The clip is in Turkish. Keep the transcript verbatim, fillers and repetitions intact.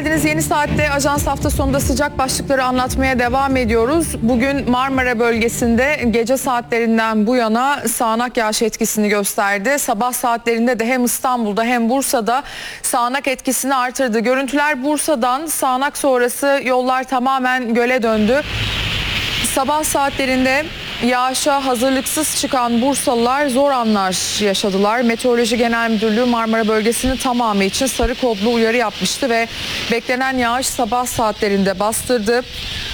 geldiniz. Yeni saatte Ajans hafta sonunda sıcak başlıkları anlatmaya devam ediyoruz. Bugün Marmara bölgesinde gece saatlerinden bu yana sağanak yağış etkisini gösterdi. Sabah saatlerinde de hem İstanbul'da hem Bursa'da sağanak etkisini artırdı. Görüntüler Bursa'dan. Sağanak sonrası yollar tamamen göle döndü. Sabah saatlerinde yağışa hazırlıksız çıkan Bursalılar zor anlar yaşadılar. Meteoroloji Genel Müdürlüğü Marmara bölgesinin tamamı için sarı kodlu uyarı yapmıştı ve beklenen yağış sabah saatlerinde bastırdı.